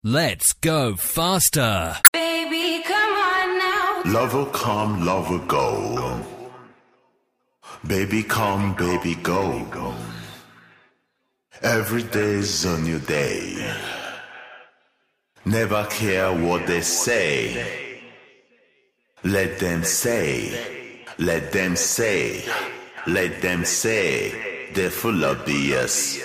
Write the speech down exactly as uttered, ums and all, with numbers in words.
Let's go faster. Baby, come on now. Love will come, love will go. Baby, come, baby, go. Every day's a new day. Never care what they say. Let them say, let them say, let them say. They're full of B S.